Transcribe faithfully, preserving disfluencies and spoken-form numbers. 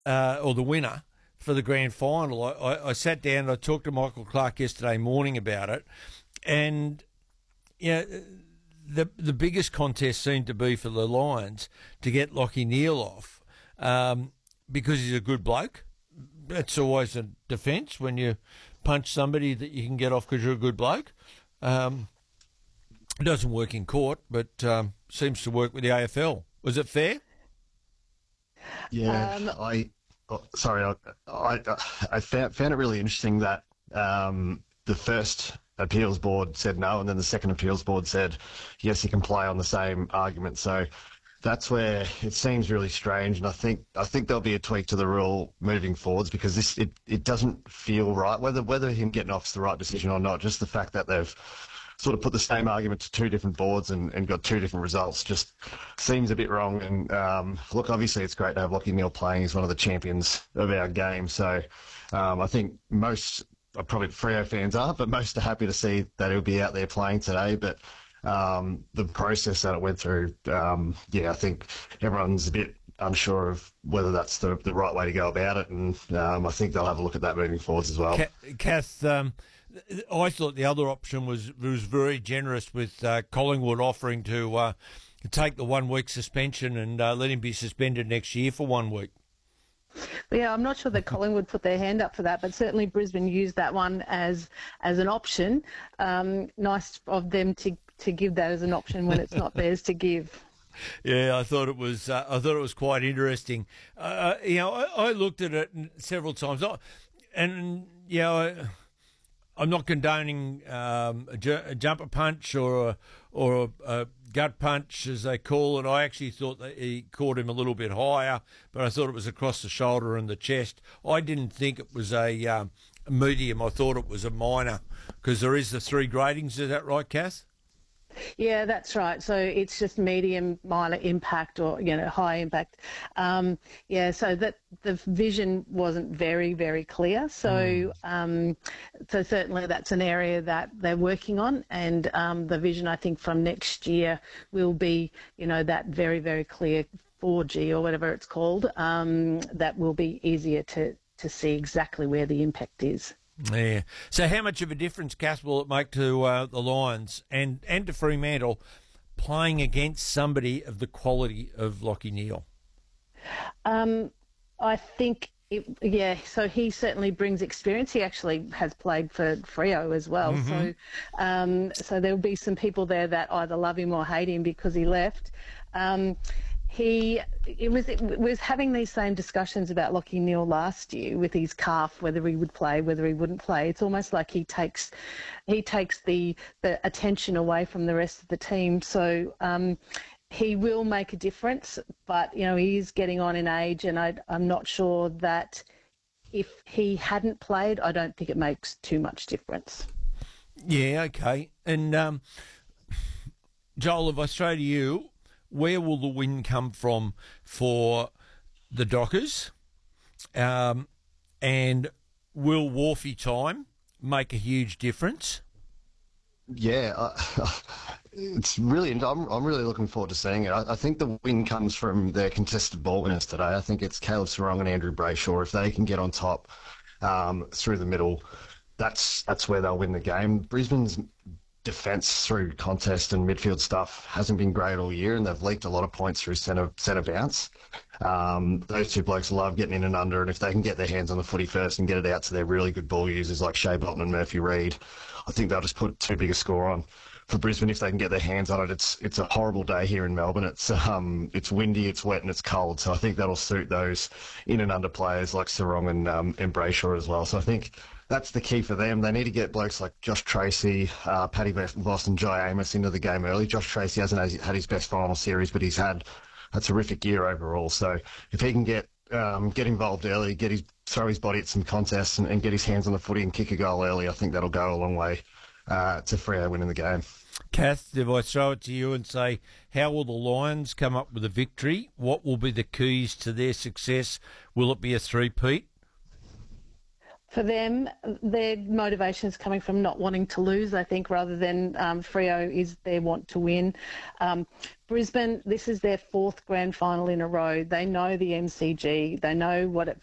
uh, or the winner for the grand final. I, I, I sat down and I talked to Michael Clark yesterday morning about it, and you know, the the biggest contest seemed to be for the Lions to get Lachie Neale off um, because he's a good bloke. That's always a defence when you punch somebody that you can get off because you're a good bloke. Um, it doesn't work in court, but um, seems to work with the A F L. Was it fair? Yeah, um, I oh, sorry, I I, I found, found it really interesting that um, the first appeals board said no, and then the second appeals board said yes, he can play on the same argument. So that's where it seems really strange, and I think I think there'll be a tweak to the rule moving forwards because this it, it doesn't feel right. Whether whether him getting off is the right decision or not, just the fact that they've sort of put the same argument to two different boards and, and got two different results just seems a bit wrong. And um, look, obviously it's great to have Lachie Neale playing. He's one of the champions of our game. So um, I think most, uh, probably Freo fans are, but most are happy to see that he'll be out there playing today. But um, the process that it went through, um, yeah, I think everyone's a bit unsure of whether that's the, the right way to go about it. And um, I think they'll have a look at that moving forwards as well. Kath, um, I thought the other option was was very generous with uh, Collingwood offering to uh, take the one week suspension and uh, let him be suspended next year for one week. Yeah, I'm not sure that Collingwood put their hand up for that, but certainly Brisbane used that one as as an option. Um, nice of them to to give that as an option when it's not theirs to give. Yeah, I thought it was. Uh, I thought it was quite interesting. Uh, you know, I, I looked at it several times, and you know. I, I'm not condoning um, a, ju- a jumper punch or a, or a, a gut punch, as they call it. I actually thought that he caught him a little bit higher, but I thought it was across the shoulder and the chest. I didn't think it was a, um, a medium. I thought it was a minor because there is the three gradings. Is that right, Kath? Yeah, that's right. So it's just medium, minor impact, or you know, high impact. Um, yeah, so that the vision wasn't very, very clear. So, mm. um, so certainly that's an area that they're working on, and um, the vision I think from next year will be, you know, that very, very clear four G or whatever it's called. Um, that will be easier to to see exactly where the impact is. Yeah. So how much of a difference, Cass, will it make to uh, the Lions and, and to Fremantle playing against somebody of the quality of Lachie Neale? Um, I think, it, yeah, so he certainly brings experience. He actually has played for Freo as well. Mm-hmm. So um, so there'll be some people there that either love him or hate him because he left. Um, He it was it was having these same discussions about Lachie Neale last year with his calf, whether he would play, whether he wouldn't play. It's almost like he takes he takes the, the attention away from the rest of the team. So um, he will make a difference, but you know he is getting on in age, and I, I'm not sure that if he hadn't played, I don't think it makes too much difference. Yeah, okay. And um, Joel, if I say to you, where will the win come from for the Dockers? Um, and will Wharfie time make a huge difference? Yeah, uh, it's really. I'm, I'm really looking forward to seeing it. I, I think the win comes from their contested ball winners today. I think it's Caleb Sarong and Andrew Brayshaw. If they can get on top um, through the middle, that's that's where they'll win the game. Brisbane's defence through contest and midfield stuff hasn't been great all year, and they've leaked a lot of points through centre centre bounce. Um, those two blokes love getting in and under, and if they can get their hands on the footy first and get it out to their really good ball users like Shea Bolton and Murphy Reid, I think they'll just put too big a score on for Brisbane if they can get their hands on it. It's it's a horrible day here in Melbourne. It's um it's windy, it's wet, and it's cold. So I think that'll suit those in and under players like Sarong and um, and Brayshaw as well. So I think that's the key for them. They need to get blokes like Josh Tracy, uh, Paddy Voss and Jai Amos into the game early. Josh Tracy hasn't had his best final series, but he's had a terrific year overall. So if he can get um, get involved early, get his throw his body at some contests and, and get his hands on the footy and kick a goal early, I think that'll go a long way uh, to Freo winning the game. Kath, if I throw it to you and say, how will the Lions come up with a victory? What will be the keys to their success? Will it be a three-peat? For them, their motivation is coming from not wanting to lose, I think, rather than um, Freo is their want to win. Um, Brisbane, this is their fourth grand final in a row. They know the M C G. They know what it